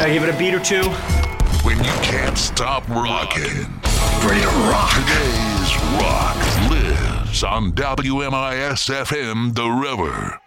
Gotta give it a beat or two. When you can't stop rocking. Ready to rock. Today's Rock lives on WMIS FM The River.